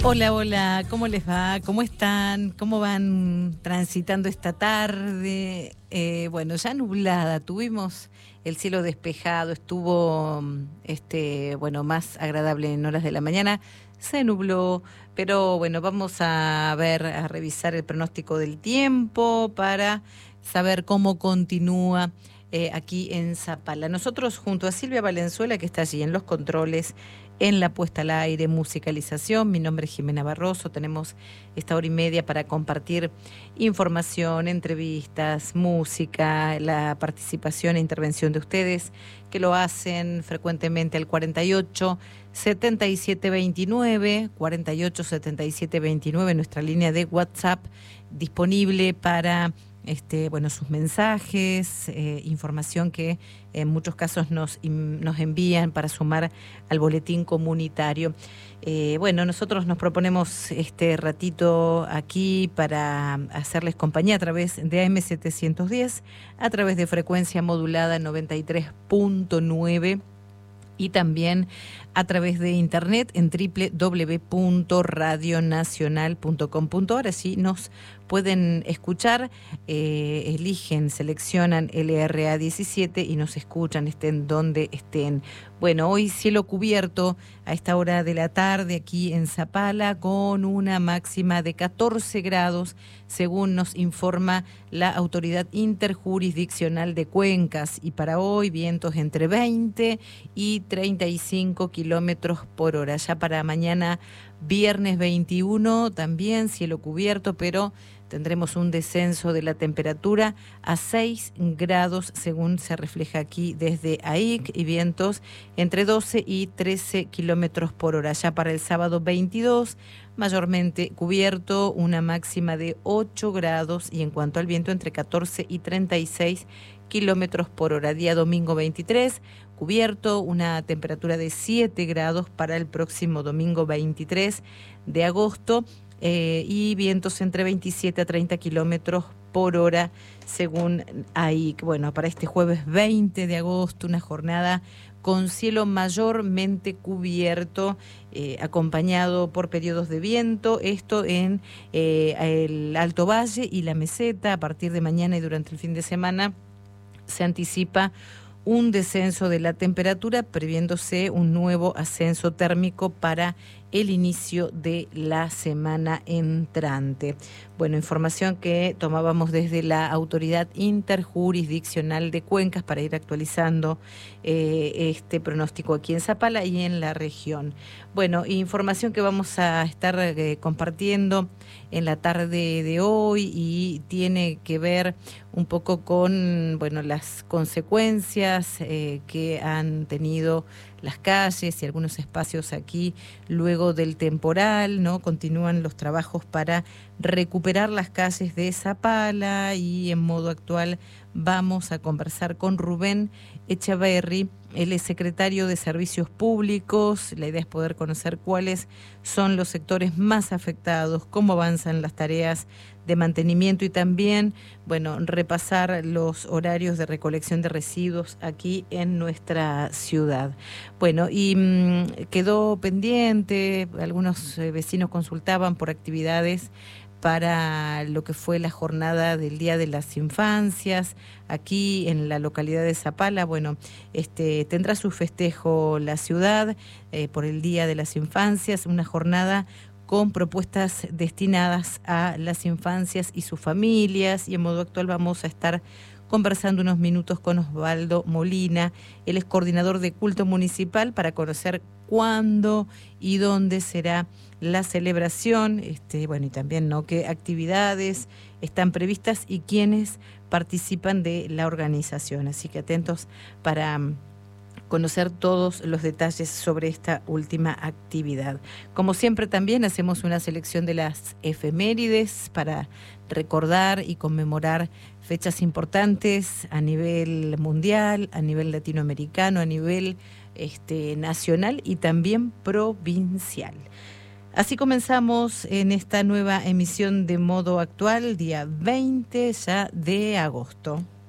Hola, hola, ¿cómo les va? ¿Cómo están? ¿Cómo van transitando esta tarde? Bueno, ya nublada, tuvimos el cielo despejado, estuvo bueno, más agradable en horas de la mañana, se nubló, pero bueno, vamos a ver, a revisar el pronóstico del tiempo para saber cómo continúa aquí en Zapala. Nosotros junto a Silvia Valenzuela, que está allí en los controles, en la puesta al aire, musicalización. Mi nombre es Jimena Barroso. Tenemos esta hora y media para compartir información, entrevistas, música, la participación e intervención de ustedes que lo hacen frecuentemente al 48 77 29, 48 77 29, nuestra línea de WhatsApp disponible para bueno, sus mensajes, información que en muchos casos nos envían para sumar al boletín comunitario. Bueno, nosotros nos proponemos este ratito aquí para hacerles compañía a través de AM710, a través de frecuencia modulada 93.9 y también a través de internet en www.radionacional.com.ar. Así nos pueden escuchar, eligen, seleccionan LRA 17 y nos escuchan, estén donde estén. Bueno, hoy cielo cubierto a esta hora de la tarde aquí en Zapala con una máxima de 14 grados, según nos informa la Autoridad Interjurisdiccional de Cuencas. Y para hoy vientos entre 20 y 35 kilómetros por hora. Ya para mañana, viernes 21, también cielo cubierto, pero tendremos un descenso de la temperatura a 6 grados, según se refleja aquí desde AIC, y vientos entre 12 y 13 kilómetros por hora. Ya para el sábado 22, mayormente cubierto, una máxima de 8 grados, y en cuanto al viento, entre 14 y 36 kilómetros por hora. Día domingo 23, cubierto, una temperatura de 7 grados para el próximo domingo 23 de agosto, y vientos entre 27 a 30 kilómetros por hora, según ahí. Bueno, para este jueves 20 de agosto, una jornada con cielo mayormente cubierto, acompañado por periodos de viento, esto en el Alto Valle y la Meseta. A partir de mañana y durante el fin de semana se anticipa un descenso de la temperatura, previéndose un nuevo ascenso térmico para el inicio de la semana entrante. Bueno, información que tomábamos desde la Autoridad Interjurisdiccional de Cuencas para ir actualizando este pronóstico aquí en Zapala y en la región. Bueno, información que vamos a estar compartiendo en la tarde de hoy, y tiene que ver un poco con, bueno, las consecuencias que han tenido las calles y algunos espacios aquí luego del temporal, ¿no? Continúan los trabajos para recuperar las calles de Zapala, y en modo actual vamos a conversar con Rubén Echeverry. Él es secretario de Servicios Públicos. La idea es poder conocer cuáles son los sectores más afectados, cómo avanzan las tareas de mantenimiento y también, bueno, repasar los horarios de recolección de residuos aquí en nuestra ciudad. Bueno, y quedó pendiente, algunos vecinos consultaban por actividades para lo que fue la jornada del Día de las Infancias aquí en la localidad de Zapala. Bueno, tendrá su festejo la ciudad por el Día de las Infancias, una jornada con propuestas destinadas a las infancias y sus familias, y en modo actual vamos a estar conversando unos minutos con Osvaldo Molina. Él es coordinador de culto municipal, para conocer cuándo y dónde será la celebración, bueno, y también, ¿no?, qué actividades están previstas y quiénes participan de la organización. Así que atentos para conocer todos los detalles sobre esta última actividad. Como siempre, también hacemos una selección de las efemérides para recordar y conmemorar fechas importantes a nivel mundial, a nivel latinoamericano, a nivel nacional y también provincial. Así comenzamos en esta nueva emisión de Modo Actual, día 20 ya de agosto.